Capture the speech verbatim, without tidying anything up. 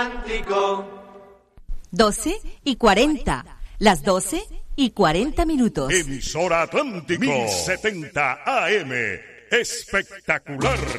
doce y cuarenta. Las doce y cuarenta minutos. Emisora Atlántico, mil setenta A M. Espectacular.